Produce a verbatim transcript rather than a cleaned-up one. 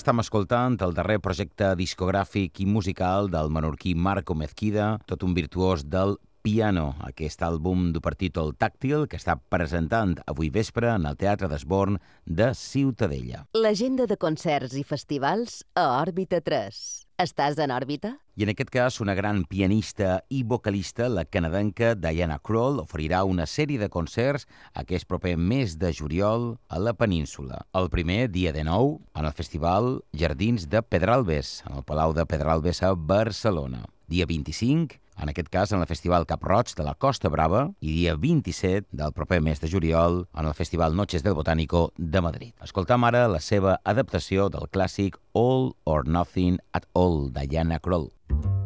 estem escoltant el darrer projecte discogràfic i musical del menorquí Marco Mezquida, tot un virtuós del piano, aquest àlbum du per títol Tàctil que està presentant avui vespre en el Teatre d'Esborn de Ciutadella. L'agenda de concerts i festivals a Òrbita tres. Estàs en òrbita? I en aquest cas, una gran pianista i vocalista, la canadenca Diana Krall, oferirà una sèrie de concerts aquest proper mes de juliol a la península. El primer, dia de nou, en el festival Jardins de Pedralbes, en el Palau de Pedralbes a Barcelona. Dia vint-i-cinc, en aquest cas en el Festival Cap Roig de la Costa Brava, i dia vint-i-set del proper mes de juliol en el Festival Noches del Botánico de Madrid. Escoltam ara la seva adaptació del clàssic All or Nothing at All, Diana Krall.